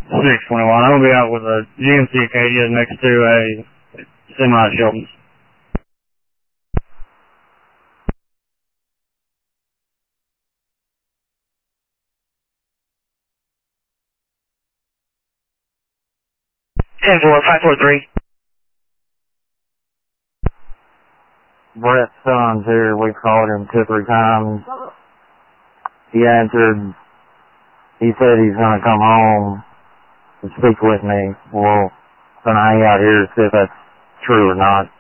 621. I'm going to be out with a GMC Acadia next to a semi-Shelton. Ten four 543. Brett's son's here. We called him 2 or 3 times. He answered. He said he's going to come home and speak with me. Well, going to hang out here to see if that's true or not.